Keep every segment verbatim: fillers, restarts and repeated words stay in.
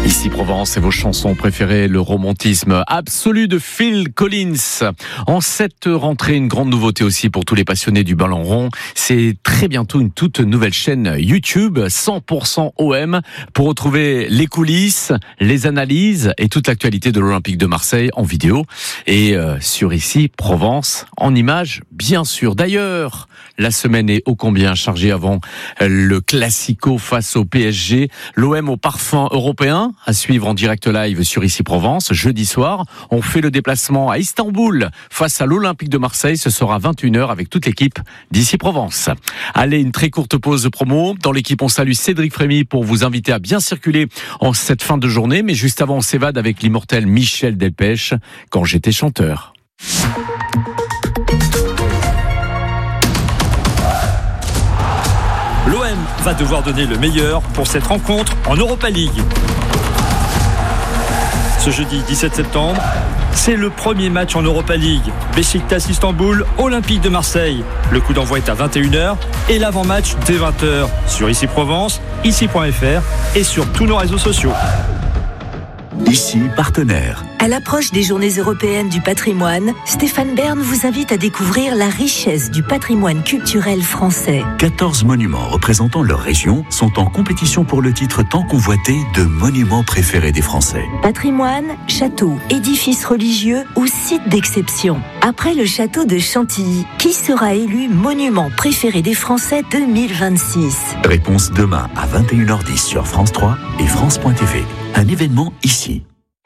Ici Provence et vos chansons préférées, le romantisme absolu de Phil Collins. En cette rentrée, une grande nouveauté aussi pour tous les passionnés du ballon rond. C'est très bientôt une toute nouvelle chaîne YouTube, cent pour cent O M, pour retrouver les coulisses, les analyses et toute l'actualité de l'Olympique de Marseille en vidéo. Et euh, sur Ici Provence, en images, bien sûr. D'ailleurs, la semaine est ô combien chargée avant le Classico face au P S G. L'O M au parfum européen, à suivre en direct live sur Ici Provence. Jeudi soir, on fait le déplacement à Istanbul face à l'Olympique de Marseille. Ce sera vingt et une heures avec toute l'équipe d'Ici Provence. Allez, une très courte pause de promo. Dans l'équipe, on salue Cédric Frémy pour vous inviter à bien circuler en cette fin de journée. Mais juste avant, on s'évade avec l'immortel Michel Delpech, Quand j'étais chanteur. L'O M va devoir donner le meilleur pour cette rencontre en Europa League. Ce jeudi dix-sept septembre, c'est le premier match en Europa League. Beşiktaş Istanbul, Olympique de Marseille. Le coup d'envoi est à vingt et une heures et l'avant-match dès vingt heures sur Ici Provence, ici point f r et sur tous nos réseaux sociaux. Ici, partenaire. À l'approche des Journées européennes du patrimoine, Stéphane Bern vous invite à découvrir la richesse du patrimoine culturel français. quatorze monuments représentant leur région sont en compétition pour le titre tant convoité de monuments préférés des Français. Patrimoine, châteaux, édifices religieux ou sites d'exception. Après le château de Chantilly, qui sera élu monument préféré des Français deux mille vingt-six? Réponse demain à vingt et une heures dix sur France trois et France point t v. Un événement ici.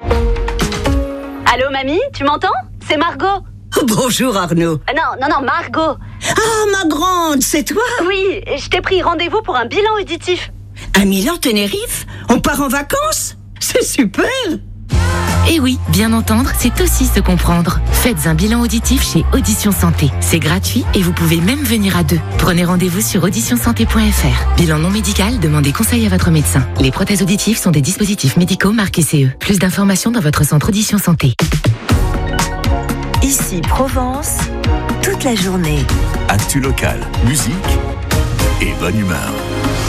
Allô mamie, tu m'entends? C'est Margot. Bonjour Arnaud. Euh, non, non, non, Margot. Ah ma grande, c'est toi? Oui, je t'ai pris rendez-vous pour un bilan auditif. À Milan-Tenerife? On part en vacances? C'est super. Et oui, bien entendre, c'est aussi se comprendre. Faites un bilan auditif chez Audition Santé. C'est gratuit et vous pouvez même venir à deux. Prenez rendez-vous sur audition santé point f r. Bilan non médical, demandez conseil à votre médecin. Les prothèses auditives sont des dispositifs médicaux marqués C E. Plus d'informations dans votre centre Audition Santé. Ici Provence, toute la journée. Actu local, musique et bonne humeur.